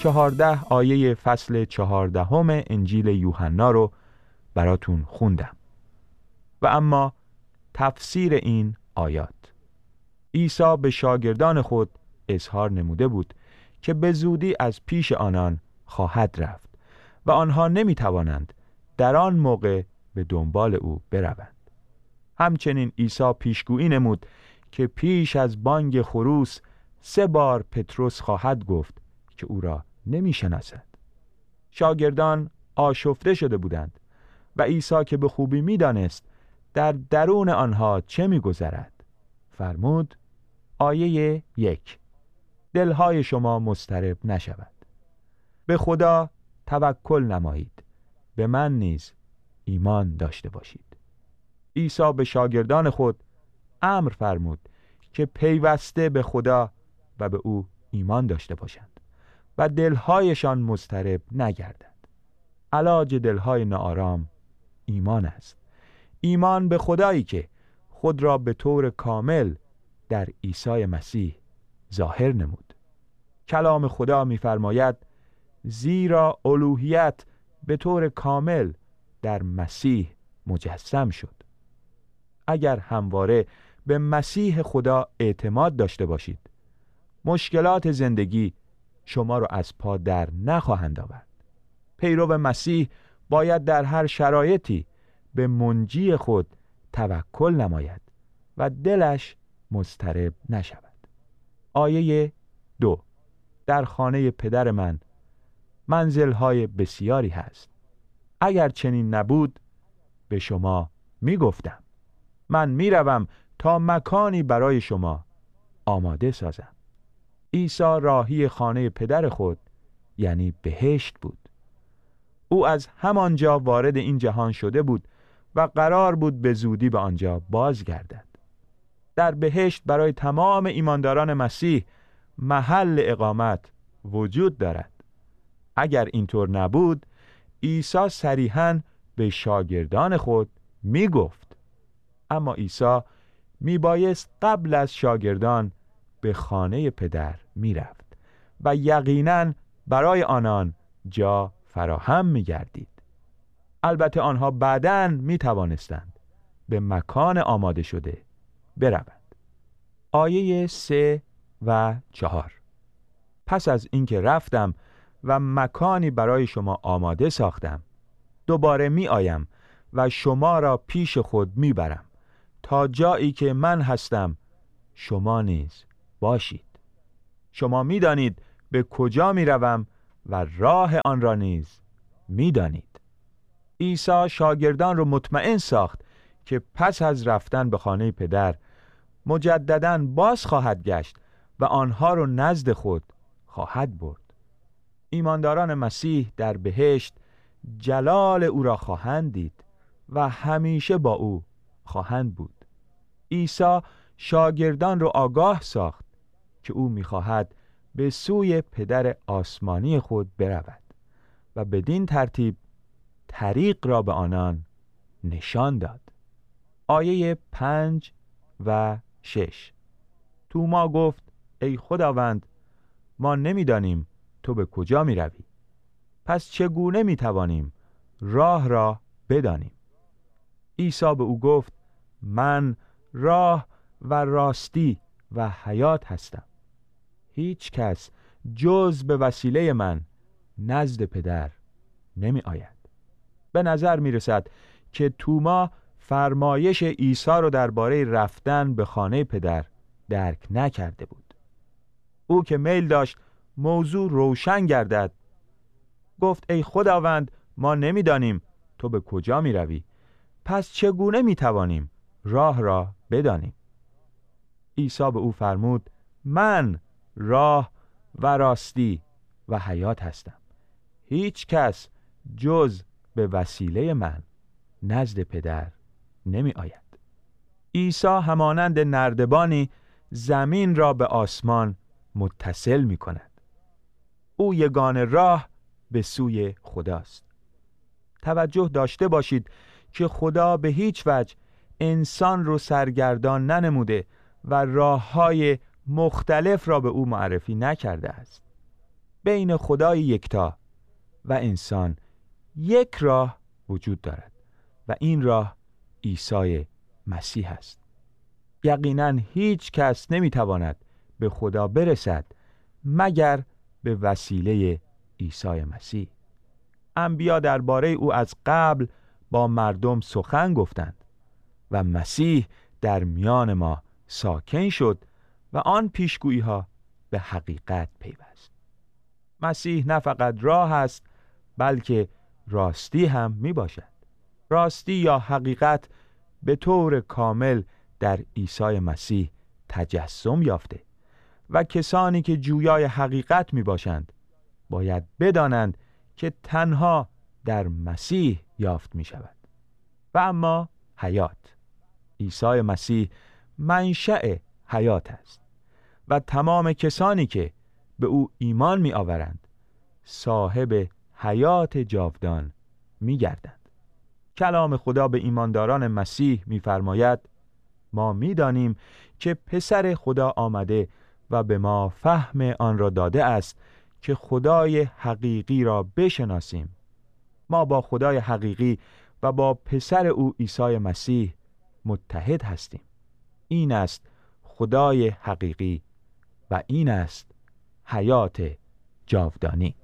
14 آیه فصل 14 انجیل یوحنا رو براتون خوندم. و اما تفسیر این آیات. عیسی به شاگردان خود اظهار نموده بود که به زودی از پیش آنان خواهد رفت و آنها نمی توانند در آن موقع به دنبال او بروند. همچنین عیسی پیشگویی نمود که پیش از بانگ خروس 3 بار پتروس خواهد گفت که او را نمی شناسد. شاگردان آشفته شده بودند و عیسی که به خوبی می دانست در درون آنها چه می گذرد فرمود آیه 1: دلهای شما مضطرب نشود. به خدا توکل نمایید، به من نیز ایمان داشته باشید. عیسی به شاگردان خود امر فرمود که پیوسته به خدا و به او ایمان داشته باشند و دلهایشان مضطرب نگردد. علاج دلهای ناآرام ایمان است. ایمان به خدایی که خود را به طور کامل در عیسی مسیح ظاهر نمود. کلام خدا می‌فرماید زیرا الوهیت به طور کامل در مسیح مجسم شد. اگر همواره به مسیح خدا اعتماد داشته باشید، مشکلات زندگی شما را از پا در نخواهند آورد. پیرو مسیح باید در هر شرایطی به منجی خود توکل نماید و دلش مضطرب نشود. آیه 2: در خانه پدر من منزل‌های بسیاری هست. اگر چنین نبود به شما می گفتم. من می روم تا مکانی برای شما آماده سازم. عیسی راهی خانه پدر خود یعنی بهشت بود. او از همانجا وارد این جهان شده بود و قرار بود به زودی به آنجا بازگردد. در بهشت برای تمام ایمانداران مسیح محل اقامت وجود دارد. اگر اینطور نبود، عیسی صریحاً به شاگردان خود می گفت. اما عیسی می بایست قبل از شاگردان به خانه پدر می رفت و یقیناً برای آنان جا فراهم می گردید. البته آنها بعداً می توانستند به مکان آماده شده بروند. آیه 3 و 4: پس از اینکه رفتم و مکانی برای شما آماده ساختم، دوباره می آیم و شما را پیش خود می برم تا جایی که من هستم شما نیز باشید. شما می دانید به کجا می روم و راه آن را نیز می دانید. عیسی شاگردان را مطمئن ساخت که پس از رفتن به خانه پدر مجدداً باز خواهد گشت و آنها را نزد خود خواهد برد. ایمانداران مسیح در بهشت جلال او را خواهند دید و همیشه با او خواهند بود. عیسی شاگردان را آگاه ساخت که او می‌خواهد به سوی پدر آسمانی خود برود و بدین ترتیب طریق را به آنان نشان داد. آیه 5 و 6: توما گفت ای خداوند، ما نمی‌دانیم تو به کجا می روی. پس چگونه می توانیم راه را بدانیم؟ عیسی به او گفت من راه و راستی و حیات هستم. هیچ کس جز به وسیله من نزد پدر نمی آید. به نظر می رسد که توما فرمایش عیسی را درباره رفتن به خانه پدر درک نکرده بود. او که میل داشت موضوع روشن گردد گفت ای خداوند، ما نمیدانیم تو به کجا می روی. پس چگونه می توانیم راه را بدانیم؟ عیسی به او فرمود من راه و راستی و حیات هستم. هیچ کس جز به وسیله من نزد پدر نمی آید. عیسی همانند نردبانی زمین را به آسمان متصل می کند. او یگانه راه به سوی خداست. توجه داشته باشید که خدا به هیچ وجه انسان رو سرگردان ننموده و راه‌های مختلف را به او معرفی نکرده است. بین خدای یکتا و انسان یک راه وجود دارد و این راه عیسی مسیح است. یقیناً هیچ کس نمیتواند به خدا برسد مگر به وسیله عیسی مسیح. انبیا درباره او از قبل با مردم سخن گفتند و مسیح در میان ما ساکن شد و آن پیشگویی ها به حقیقت پیوست. مسیح نه فقط راه است بلکه راستی هم می باشد. راستی یا حقیقت به طور کامل در عیسی مسیح تجسم یافته و کسانی که جویای حقیقت می باشند باید بدانند که تنها در مسیح یافت می شود. و اما حیات، عیسی مسیح منشأ حیات است و تمام کسانی که به او ایمان می آورند صاحب حیات جاودان می گردند. کلام خدا به ایمانداران مسیح می فرماید ما می دانیم که پسر خدا آمده و به ما فهم آن را داده است که خدای حقیقی را بشناسیم. ما با خدای حقیقی و با پسر او عیسی مسیح متحد هستیم. این است خدای حقیقی و این است حیات جاودانی.